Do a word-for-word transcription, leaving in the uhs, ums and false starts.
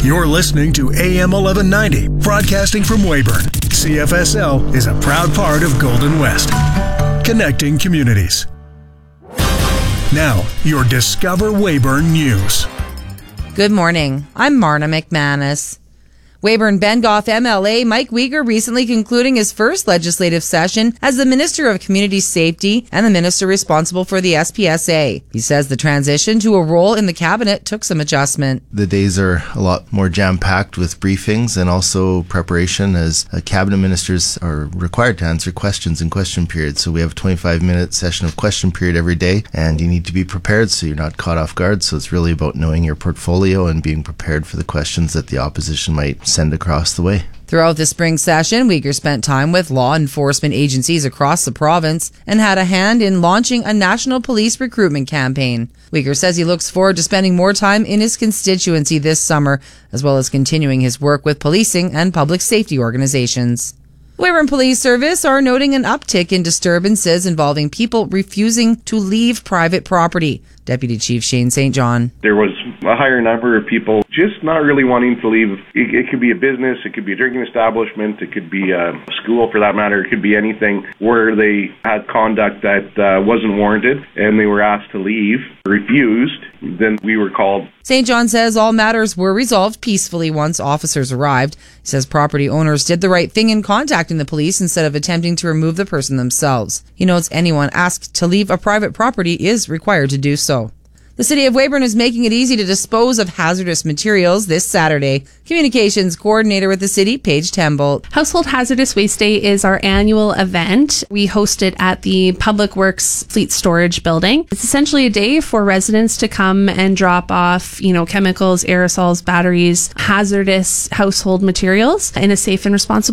You're listening to A M eleven ninety, broadcasting from Weyburn. C F S L is a proud part of Golden West, connecting communities. Now, your Discover Weyburn News. Good morning. I'm Marna McManus. Weyburn-Bengoff M L A Mike Uyghur recently concluding his first legislative session as the Minister of Community Safety and the Minister responsible for the S P S A. He says the transition to a role in the cabinet took some adjustment. The days are a lot more jam-packed with briefings and also preparation, as uh, cabinet ministers are required to answer questions in question period. So we have a twenty-five minute session of question period every day, and you need to be prepared so you're not caught off guard. So it's really about knowing your portfolio and being prepared for the questions that the opposition might send across the way. Throughout the spring session, Uyghur spent time with law enforcement agencies across the province and had a hand in launching a national police recruitment campaign. Uyghur says he looks forward to spending more time in his constituency this summer, as well as continuing his work with policing and public safety organizations. Weyburn Police Service are noting an uptick in disturbances involving people refusing to leave private property. Deputy Chief Shane Saint John. There was a higher number of people just not really wanting to leave. It, it could be a business, it could be a drinking establishment, it could be a school for that matter, it could be anything where they had conduct that uh, wasn't warranted and they were asked to leave, refused, then we were called. Saint John says all matters were resolved peacefully once officers arrived. He says property owners did the right thing in contacting the police instead of attempting to remove the person themselves. He notes anyone asked to leave a private property is required to do so. The City of Weyburn is making it easy to dispose of hazardous materials this Saturday. Communications Coordinator with the City, Paige Tembolt. Household Hazardous Waste Day is our annual event. We host it at the Public Works Fleet Storage Building. It's essentially a day for residents to come and drop off, you know, chemicals, aerosols, batteries, hazardous household materials in a safe and responsible